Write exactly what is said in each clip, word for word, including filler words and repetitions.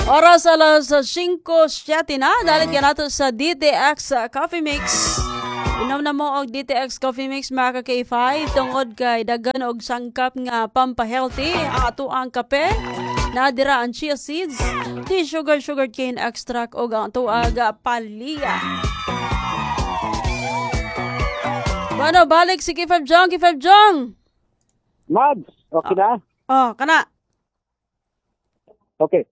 Oras alas singko siyete na, dalit ka nato sa D T X uh, Coffee Mix. Inom na mo og D T X Coffee Mix mga ka-K five tungod kay dagan og sangkap nga pampahealthy ato ang kape. Nadira ang chia seeds, tea sugar, sugar cane extract o ang tuaga palya. Bueno, balik si K five Jong, K five Jong. Mads, okay na? Oh, kana. Okay.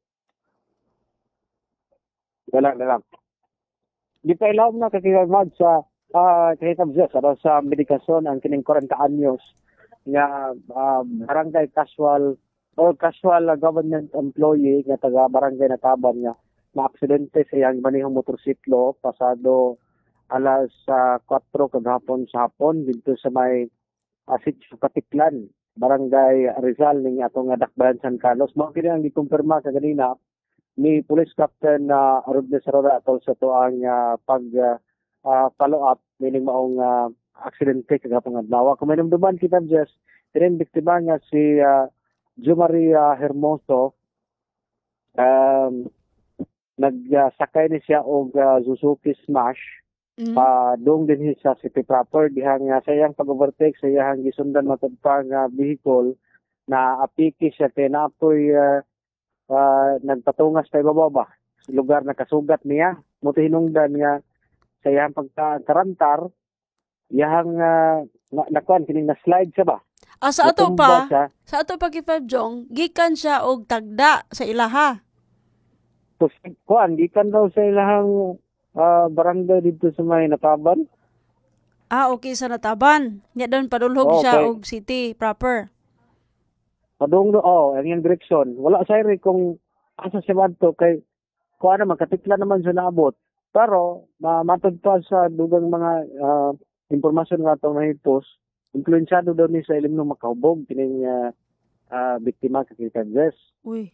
Wala na lang. Di pa ilaw na kasi Mads sa uh, kahit sa sa medikasyon ang kining forty anyos nga uh, barangay casual or casual uh, government employee nga taga barangay Nataban nga na aksidente sa iyang manihong motorsiklo pasado alas uh, four kagahapon sa hapon dito sa may uh, Sitio Katiklan, barangay Rizal ning atong nga Dakbayan San Carlos. Mao kini ang gikumpirma sa ganina ni Police Captain uh, Arudnes Sarora atol sa to ang uh, pag uh, uh, follow up meaning maong uh, aksidente kagahapon adlaw. Kung may namduman kita just din biktima nga si uh, Jumaria Hermoso, um, nagsakay uh, ni siya og uh, Suzuki Smash. Mm-hmm. Uh, doon din sa city proper dihang uh, sa iyang pag-overtake sa iyang gisundan matod pa nga vehicle na apiki siya kay naapoy uh, uh, nagpatungas kay bababa sa lugar na kasugat niya mo hinungdan nga sa iyang pagkarantar iyang uh, na, nakuan kining na slide siya ba. Ah, sa ato pa siya, sa ato pa K five Jong gikan siya og tagda sa ilaha. So kuan gikan daw sa ilahang Uh, barangay dito sa may Nataban. Ah, okay, sa Nataban. Nya doon padulhog oh, siya okay. og city proper. Padung do oh, ang yung direksyon. Wala sa iri kung asa si Madto kay kuan naman katikla naman sa naabot. Pero ma matod pa sa dugang mga uh, impormasyon nga atong nahipos, influensyado daw ni sa ilim ng makahubog kining uh, uh, biktima kay Kanjes. Uy.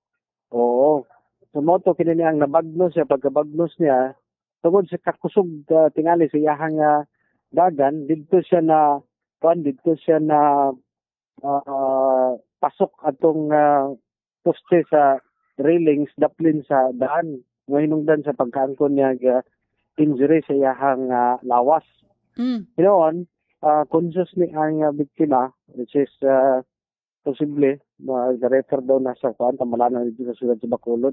Oo. Sa moto kini ang nabagnos siya pagkabagnos niya tungod sa kakusog uh, tingali sa iyahang uh, dagan didto siya na kuan didto siya na uh, uh, pasok atong uh, poste sa railings daplin sa daan nga hinungdan sa pagkaangkon niya uh, injury sa iyahang uh, lawas. Mm. Hinoon uh, conscious ni ang uh, biktima which is uh, posible ma-refer daw na sa kuan tamalanan dito sa siyudad sa Bacolod.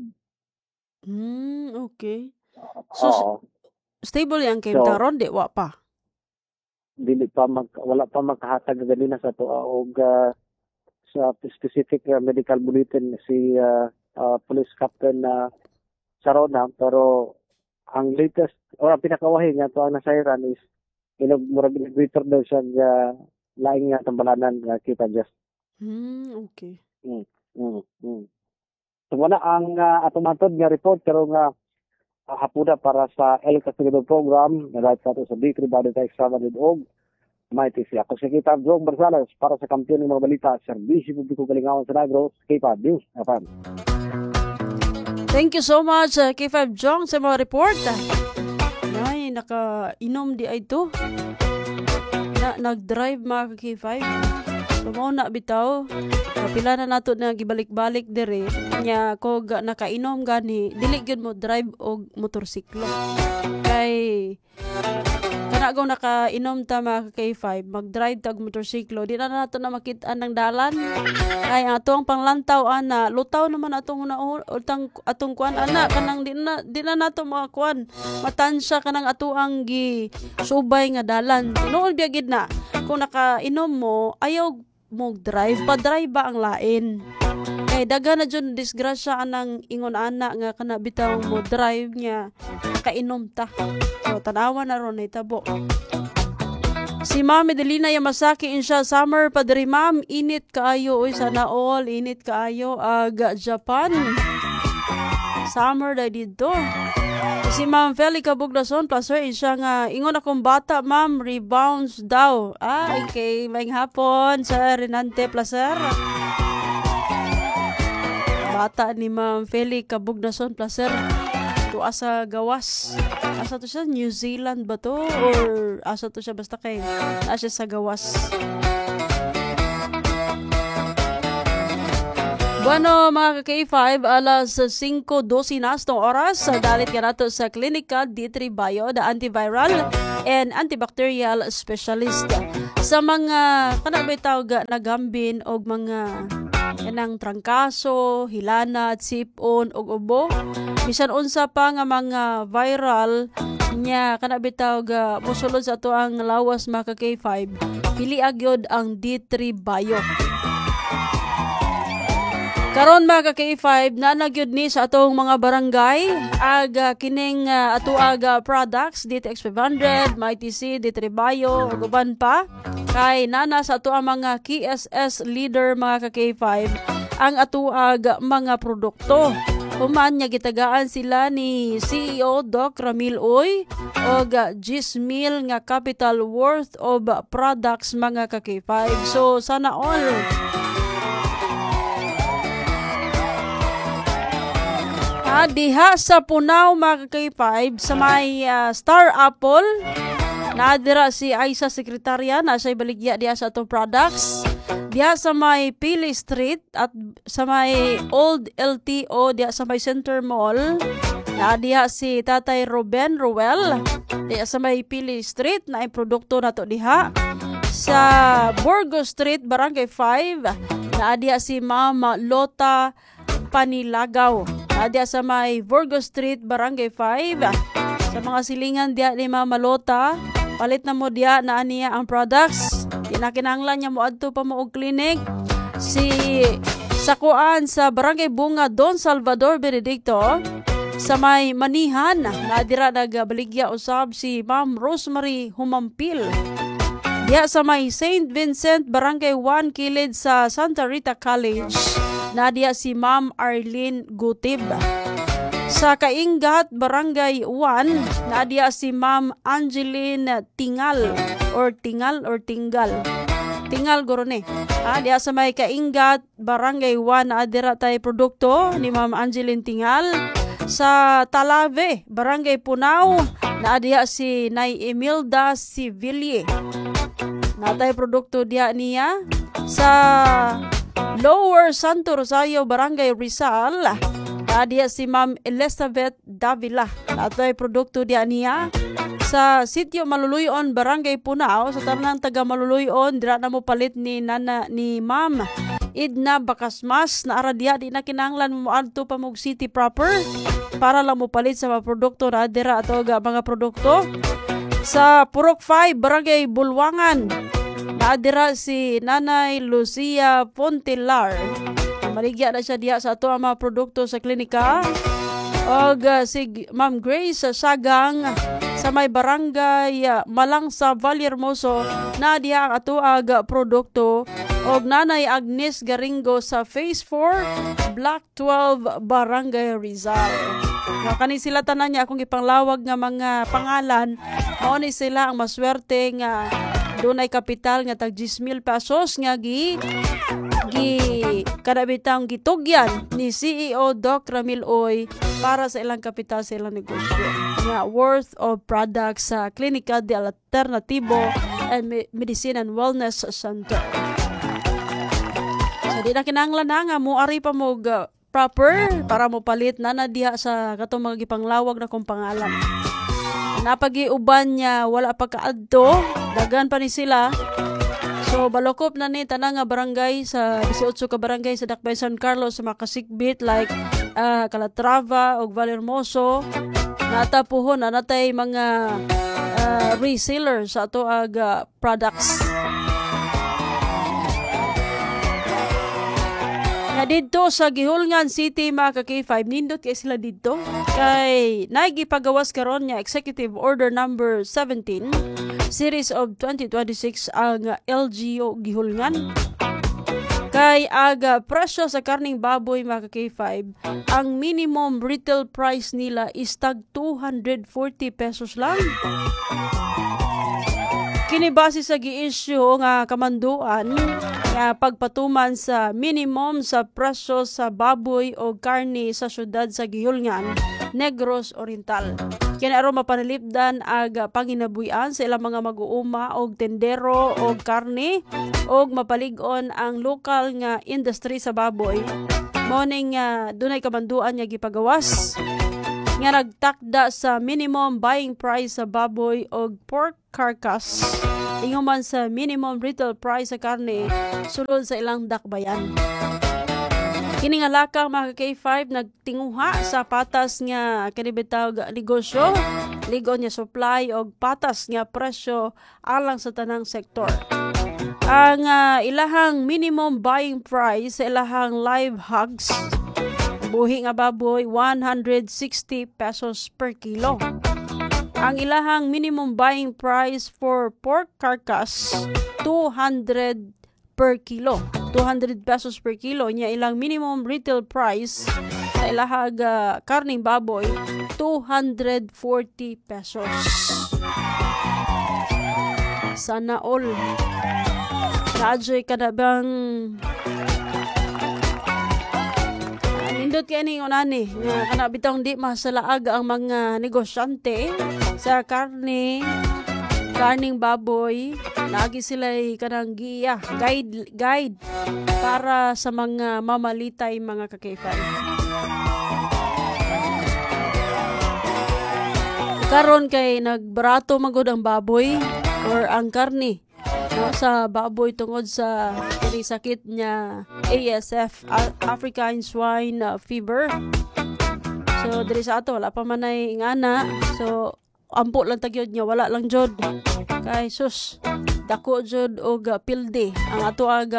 Hmm, okay. So, Oo. stable yang kay So, taron di wa pa. Dili pa mag, wala pa magkahatag ganina sa to og uh, sa specific uh, medical bulletin si uh, uh, Police Captain uh, Sarona pero ang latest or ang pinakawahi nga to ang nasairan is inagmurag Twitter daw siya nga laing nga tambalanan nga kita just. Hmm, okay. Mm, mm, mm. So wala ang uh, atomatod nga report pero nga uh, hapuda para sa El Castillo program na right sa sa D three Body Tax Extravaganza og Mighty siya. Kung sikita Jong Barsales para sa kampiyon ng mga balita, Serbisyo Publiko Kalingawan sa Negros, K five News F M. Thank you so much uh, K five Jong sa mga report. Ay, naka-inom di ay to. Na, nag-drive mga K five. Tumaw na bitaw. Kapila na nato na gibalik-balik dire. Nya ko ga, nakainom gani. Dili gyud mo drive og motorsiklo. Kay kana go nakainom ta mga K five, mag-drive tag motorsiklo. Di na nato na makita ng dalan. Kay atong panglantaw ana, lutaw naman atong na utang atong kuan ana kanang di na di na nato mga kuan. Matansya kanang atuang gi subay nga dalan. Tinuod biya gid na. Kung nakainom mo, ayaw mo drive, pa-drive ba ang lain? Kay daga na dyan disgrasya anang ingon ana nga kana bitaw mo drive niya kainom ta. So tanawa na ron ay tabo. Si Ma'am Edelina Yamasaki insya summer pa diri ma'am, init kaayo oy sana all, init kaayo aga Japan. Summer da dito. Si Ma'am Feli Kabugnason plus sir insya nga ingon akong bata ma'am rebounds daw. Ah, okay, maing hapon sa Renante Placer. Bata ni Ma'am Feli Kabugnason Placer. To asa gawas. Asa to siya? New Zealand ba to? Or asa to siya basta kay asa sa gawas. Bueno, mga ka-K five, alas singko twelve na itong oras. Dalit ka nato sa Clinica D three Bio, the antiviral and antibacterial specialist. Sa mga kanabay tawag nagambin o mga kanang trangkaso, hilana, sipon og ubo. Bisan unsa pa nga mga viral nya kanabay tawag mosulod sa ato ang lawas mga ka-K five. Pili agyod ang D three Bio. Karon mga ka-K five, nanagyod ni sa atong mga barangay aga kining uh, ato aga products D T X five hundred, Mighty C, D three Bio ug uban pa kay nana sa ato ang mga K S S leader mga ka-K five ang ato aga mga produkto. Human niya gitagaan sila ni C E O Doc Ramil Uy og ten mil nga capital worth of products mga ka-K five. So sana all Ah, diha sa Punaw mga ka-K five sa may uh, Star Apple naadira si Aisa Sekretarya na siya baligya diha sa atong products diha sa may Pili Street at sa may Old L T O diha sa may Center Mall na diha si Tatay Ruben Ruel diha sa may Pili Street na ay produkto nato diha sa Burgos Street Barangay five na diha si Mama Lota Panilagaw. Adya sa may Burgos Street, Barangay five. Sa mga silingan diya ni Mama Lota, palit na mo diya na aniya ang products. Kinakinanglan niya mo adto pa mo og clinic. Si Sakuan sa Barangay Bunga, Don Salvador Benedicto. Sa may Manihan, nadira nagabaligya usab si Ma'am Rosemary Humampil. Diya sa may Saint Vincent, Barangay one, kilid sa Santa Rita College. Nadia si Ma'am Arlene Gutib. Sa Kaingat, Barangay one, nadia si Ma'am Angeline Tingal or Tingal or Tinggal. Tingal gorone. Ah, diya sa may Kaingat, Barangay one, naadira tay produkto ni Ma'am Angeline Tingal. Sa Talave, Barangay Punaw, naadiya si Nay Emilda Sivillie. Natay produkto diya niya. Sa Lower Santo Rosario, Barangay Rizal, diya si Ma'am Elizabeth Davila. Natay produkto diya niya. Sa Sitio Maluluyon, Barangay Punao, sa tanang taga Maluluyon, dira na mo palit ni nana ni Ma'am Idna Bakasmas na ara diya di na kinahanglan mo adto pa mog city proper para lang mo palit sa mga produkto na dira ato ga mga produkto. Sa Purok five, Barangay Bulwangan, naadira si Nanay Lucia Pontelar. Maligya na siya diya sa ato ang mga produkto sa klinika. Og uh, si Ma'am Grace Sagang sa may Barangay uh, Malang sa Valle Hermoso na diya ang ato ang produkto. Og Nanay Agnes Garingo sa Phase four, Block twelve, Barangay Rizal. Kani sila tanan niya akong ipanglawag nga mga pangalan. Mao ni sila ang maswerte nga dunay kapital nga tag ten mil pesos nga gi gi kadabitang gitugyan ni C E O Doc Ramil Uy para sa ilang kapital sa ilang negosyo nga worth of products sa Clinica de Alternativo and Medicine and Wellness Center. So di na kinahanglan na nga mo ari pa mo uh, proper para mo palit na na diha sa katong mga gipanglawag na kong pangalan. Napagi-uban niya wala pa kaadto, dagan pa ni sila. So balokop na ni tanang nga barangay sa eighteen ka barangay sa Dakbay San Carlos sa makasikbit like uh, Calatrava ug Valle Hermoso. Natapuhon na natay mga uh, reseller sa ato ag uh, products. Nga dito sa Gihulngan City mga ka-K five, nindot kay sila dito. Kay naigipagawas karon nga Executive Order number seventeen, Series of twenty twenty-six ang L G U Gihulngan. Kay aga presyo sa karning baboy mga ka-K five, ang minimum retail price nila is tag two hundred forty pesos lang. Kini base sa gi-issue nga kamanduan nga pagpatuman sa minimum sa presyo sa baboy o karne sa syudad sa Gihulngan, Negros Oriental. Kini aron mapanalipdan aga panginabuyan sa ilang mga mag-uuma og tendero og karne og mapalig-on ang lokal nga industry sa baboy Morning uh, dunay kamanduan nga gipagawas nga nagtakda sa minimum buying price sa baboy o pork carcass inguman sa minimum retail price sa karne sulod sa ilang dakbayan. Kini nga lakang mga K five nagtinguha sa patas nga kanibitaw negosyo, ligon nga supply og patas nga presyo alang sa tanang sektor. Ang uh, ilahang minimum buying price sa ilahang live hogs buhi nga baboy one hundred sixty pesos per kilo. Ang ilahang minimum buying price for pork carcass two hundred per kilo. two hundred pesos per kilo nya ilang minimum retail price sa ilahag uh, karning baboy two hundred forty pesos. Sana all Radyo'y kadabang nindot kaya ni unani nga kanabitong di masalaag ang mga negosyante sa karne karning baboy lagi sila'y kanang giya guide guide para sa mga mamalitay mga kakifay. Karon kay nagbarato magod ang baboy or ang karne no, sa baboy tungod sa kini sakit niya A S F, African Swine Fever. So diri sa ato wala pa man ay ingana. So ampo lang tagyod niya, wala lang jod. Kay sus dako jod og pilde ang ato aga